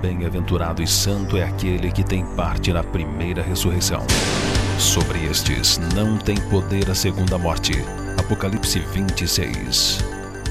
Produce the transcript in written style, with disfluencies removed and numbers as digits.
Bem-aventurado e santo é aquele que tem parte na primeira ressurreição. Sobre estes não tem poder a segunda morte. Apocalipse 26.